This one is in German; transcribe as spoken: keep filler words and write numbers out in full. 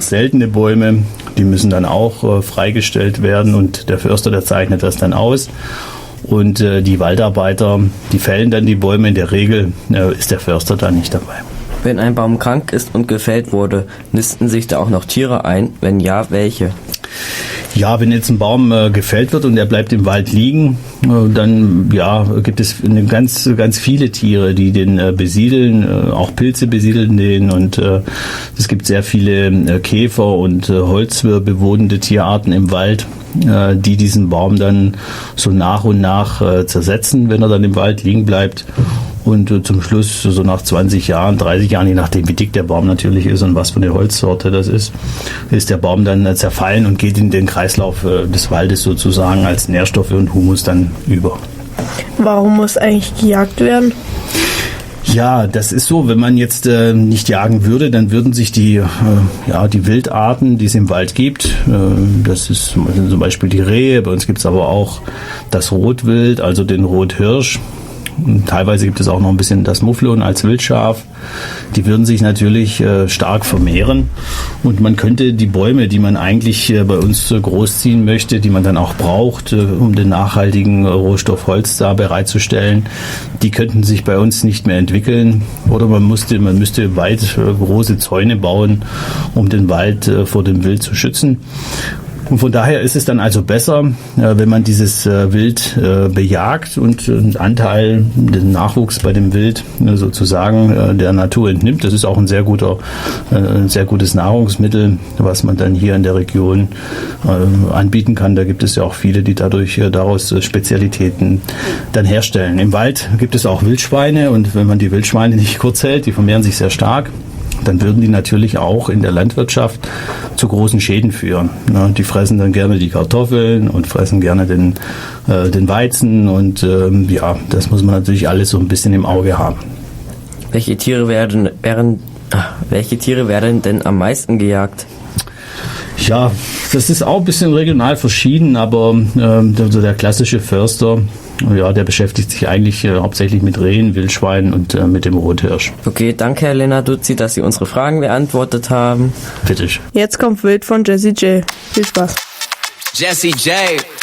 seltene Bäume, die müssen dann auch äh, freigestellt werden und der Förster, der zeichnet das dann aus. Und äh, die Waldarbeiter, die fällen dann die Bäume. In der Regel äh, ist der Förster da nicht dabei. Wenn ein Baum krank ist und gefällt wurde, nisten sich da auch noch Tiere ein? Wenn ja, welche? Ja, wenn jetzt ein Baum äh, gefällt wird und er bleibt im Wald liegen, äh, dann ja, gibt es eine ganz, ganz viele Tiere, die den äh, besiedeln. Äh, auch Pilze besiedeln den und äh, es gibt sehr viele äh, Käfer und äh, holzbewohnende Tierarten im Wald, äh, die diesen Baum dann so nach und nach äh, zersetzen, wenn er dann im Wald liegen bleibt. Und äh, zum Schluss, so nach zwanzig Jahren, dreißig Jahren, je nachdem wie dick der Baum natürlich ist und was für eine Holzsorte das ist, ist der Baum dann äh, zerfallen und geht in den Kreislauf äh, des Waldes sozusagen als Nährstoffe und Humus dann über. Warum muss eigentlich gejagt werden? Ja, das ist so, wenn man jetzt äh, nicht jagen würde, dann würden sich die, äh, ja, die Wildarten, die es im Wald gibt, äh, das ist zum Beispiel die Rehe, bei uns gibt es aber auch das Rotwild, also den Rothirsch. Teilweise gibt es auch noch ein bisschen das Mufflon als Wildschaf. Die würden sich natürlich äh, stark vermehren und man könnte die Bäume, die man eigentlich äh, bei uns äh, großziehen möchte, die man dann auch braucht, äh, um den nachhaltigen äh, Rohstoff Holz da bereitzustellen, die könnten sich bei uns nicht mehr entwickeln oder man musste, man müsste weit äh, große Zäune bauen, um den Wald äh, vor dem Wild zu schützen. Und von daher ist es dann also besser, wenn man dieses Wild bejagt und einen Anteil, den Nachwuchs bei dem Wild sozusagen der Natur entnimmt. Das ist auch ein sehr guter, ein sehr gutes Nahrungsmittel, was man dann hier in der Region anbieten kann. Da gibt es ja auch viele, die dadurch daraus Spezialitäten dann herstellen. Im Wald gibt es auch Wildschweine und wenn man die Wildschweine nicht kurz hält, die vermehren sich sehr stark, dann würden die natürlich auch in der Landwirtschaft zu großen Schäden führen. Die fressen dann gerne die Kartoffeln und fressen gerne den, äh, den Weizen und ähm, ja, das muss man natürlich alles so ein bisschen im Auge haben. Welche Tiere werden, wären, welche Tiere werden denn am meisten gejagt? Ja, das ist auch ein bisschen regional verschieden, aber ähm, also der klassische Förster, ja, der beschäftigt sich eigentlich äh, hauptsächlich mit Rehen, Wildschweinen und äh, mit dem Rothirsch. Okay, danke Herr Lenarduzzi, dass Sie unsere Fragen beantwortet haben. Bitte schön. Jetzt kommt Wild von Jessie J. Viel Spaß. Jessie J.